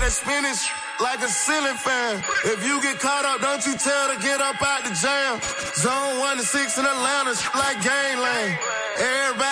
that spinach like a ceiling fan. If you get caught up, don't you tell to get up out the jam. Zone 1 to 6 in Atlanta, like gangland. Everybody